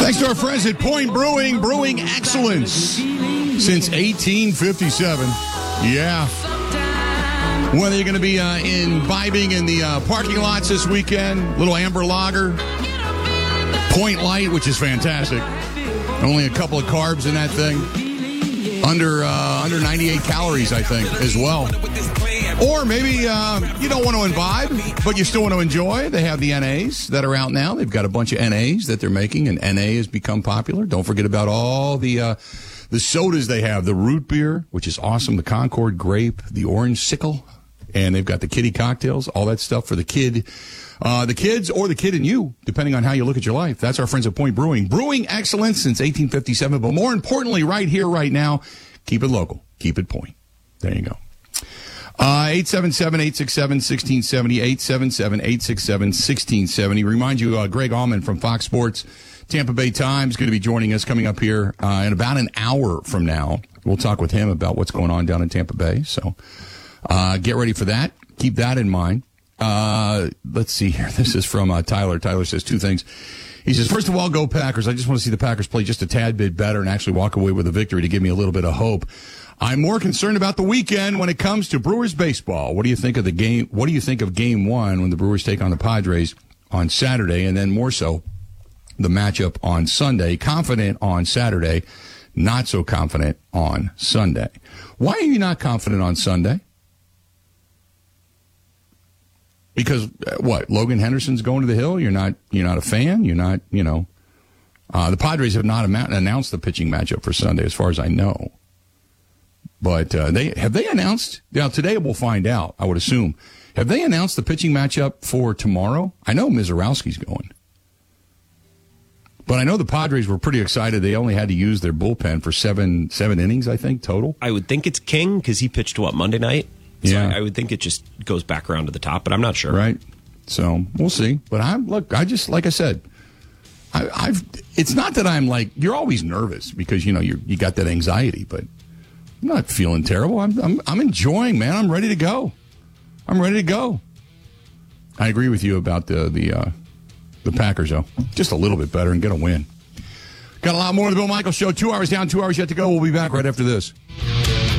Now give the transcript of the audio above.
Thanks to our friends at Point Brewing, brewing excellence since 1857. Yeah. Whether you're going to be imbibing in the parking lots this weekend, little amber lager, Point Light, which is fantastic. Only a couple of carbs in that thing. Under 98 calories, I think, as well. Or maybe you don't want to imbibe, but you still want to enjoy. They have the NAs that are out now. They've got a bunch of NAs that they're making, and NA has become popular. Don't forget about all the sodas they have. The root beer, which is awesome. The Concord grape, the orange sickle, and they've got the kiddie cocktails, all that stuff for the kid. The kids or the kid in you, depending on how you look at your life. That's our friends at Point Brewing. Brewing excellence since 1857, but more importantly, right here, right now, keep it local. Keep it Point. There you go. 877-867-1670, 877-867-1670. Remind you, Greg Allman from Fox Sports Tampa Bay Times is going to be joining us coming up here in about an hour from now. We'll talk with him about what's going on down in Tampa Bay. So get ready for that. Keep that in mind. Let's see here. This is from Tyler. Tyler says two things. He says, first of all, go Packers. I just want to see the Packers play just a tad bit better and actually walk away with a victory to give me a little bit of hope. I'm more concerned about the weekend when it comes to Brewers baseball. What do you think of the game? What do you think of game one when the Brewers take on the Padres on Saturday, and then more so the matchup on Sunday? Confident on Saturday, not so confident on Sunday. Why are you not confident on Sunday? Because what? Logan Henderson's going to the Hill. You're not a fan. You're not. The Padres have not announced the pitching matchup for Sunday, as far as I know. But they announced? Now today we'll find out. I would assume. Have they announced the pitching matchup for tomorrow? I know Mizorowski's going, but I know the Padres were pretty excited. They only had to use their bullpen for seven innings, I think, total. I would think it's King because he pitched Monday night. So yeah, I would think it just goes back around to the top, but I'm not sure. Right. So we'll see. But I just like I said, it's not that I'm like, you're always nervous because you got that anxiety, but I'm not feeling terrible. I'm enjoying, man. I'm ready to go. I agree with you about the Packers though. Just a little bit better and get a win. Got a lot more of the Bill Michaels Show. 2 hours down, 2 hours yet to go. We'll be back right after this.